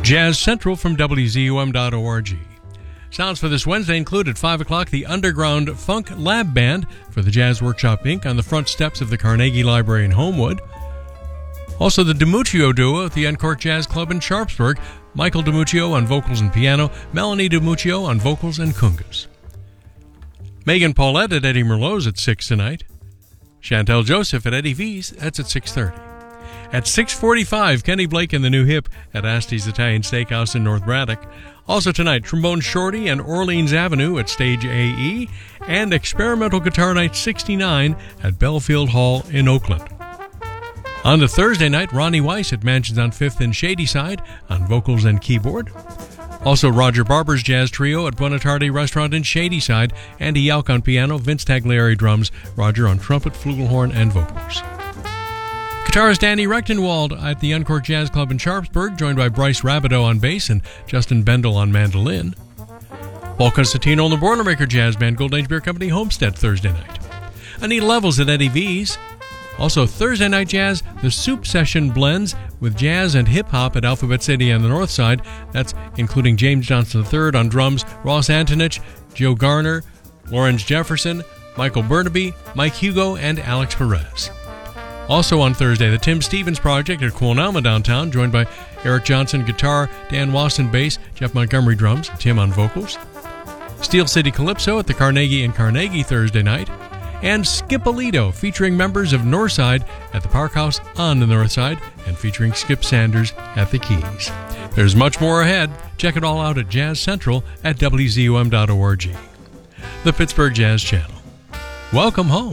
Jazz Central from WZUM.org. Sounds for this Wednesday include at 5 o'clock the Underground Funk Lab Band for the Jazz Workshop Inc. on the front steps of the Carnegie Library in Homewood. Also the DiMuccio Duo at the Uncork Jazz Club in Sharpsburg. Michael DiMuccio on vocals and piano, Melanie DiMuccio on vocals and congas. Megan Paulette at Eddie Merlot's at 6 tonight. Chantel Joseph at Eddie V's, that's at 6:30. At 6:45, Kenny Blake and the New Hip at Asti's Italian Steakhouse in North Braddock. Also tonight, Trombone Shorty and Orleans Avenue at Stage AE, and Experimental Guitar Night 69 at Belfield Hall in Oakland. On the Thursday night, Ronnie Weiss at Mansions on 5th and Shadyside on vocals and keyboard. Also, Roger Barber's Jazz Trio at Buonarroti Restaurant in Shadyside, Andy Yauk on piano, Vince Tagliari drums, Roger on trumpet, flugelhorn, and vocals. Guitarist Danny Rechtenwald at the Uncork Jazz Club in Sharpsburg, joined by Bryce Rabideau on bass and Justin Bendel on mandolin. Paul Constantino and the Boilermaker Jazz Band, Golden Age Beer Company, Homestead, Thursday night. Anita Levels at Eddie V's. Also, Thursday night jazz, the Soup Session blends with jazz and hip-hop at Alphabet City on the north side. That's including James Johnson III on drums, Ross Antonich, Joe Garner, Lawrence Jefferson, Michael Burnaby, Mike Hugo, and Alex Perez. Also on Thursday, the Tim Stevens Project at Quilnama downtown, joined by Eric Johnson guitar, Dan Wasson bass, Jeff Montgomery drums, Tim on vocals. Steel City Calypso at the Carnegie in Carnegie Thursday night. And Skip-A-Lido, featuring members of Northside at the Park House on the north side, and featuring Skip Sanders at the keys. There's much more ahead. Check it all out at Jazz Central at WZUM.org. The Pittsburgh Jazz Channel. Welcome home.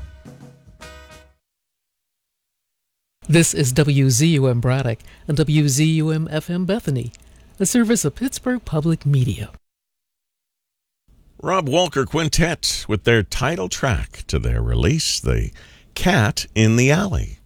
This is WZUM Braddock and WZUM FM Bethany, a service of Pittsburgh Public Media. Rob Walker Quintet with their title track to their release, The Cat in the Alley.